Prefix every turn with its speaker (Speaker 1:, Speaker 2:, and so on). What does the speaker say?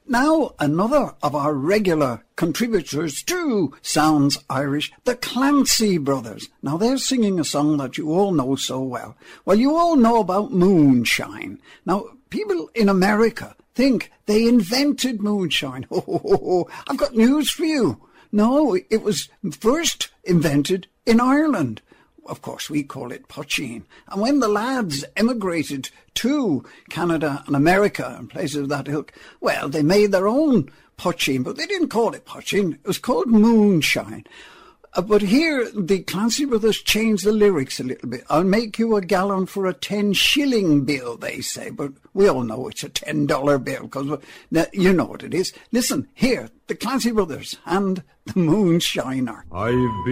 Speaker 1: Now, another of our regular contributors to Sounds Irish, the Clancy Brothers. Now, they're singing a song that you all know so well. Well, you all know about moonshine. Now, people in America think they invented moonshine. I've got news for you. No, it was first invented in Ireland. Of course, we call it poitín. And when the lads emigrated to Canada and America and places of that ilk, well, they made their own poitín, but they didn't call it poitín. It was called moonshine. But here, the Clancy Brothers changed the lyrics a little bit. I'll make you a gallon for a 10-shilling bill, they say. But we all know it's a $10 bill, because you know what it is. Listen, here, the Clancy Brothers and the Moonshiner.
Speaker 2: I've